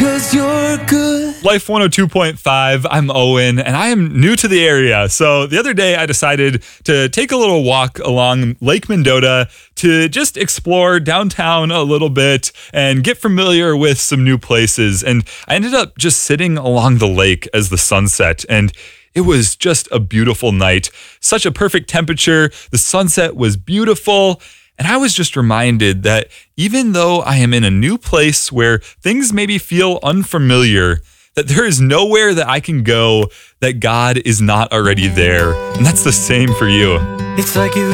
'cause you're good. Life 102.5, I'm Owen, and I am new to the area. So the other day I decided to take a little walk along Lake Mendota to just explore downtown a little bit and get familiar with some new places. And I ended up just sitting along the lake as the sun set, and it was just a beautiful night. Such a perfect temperature. The sunset was beautiful. And I was just reminded that even though I am in a new place where things maybe feel unfamiliar, that there is nowhere that I can go that God is not already there. And that's the same for you. It's like you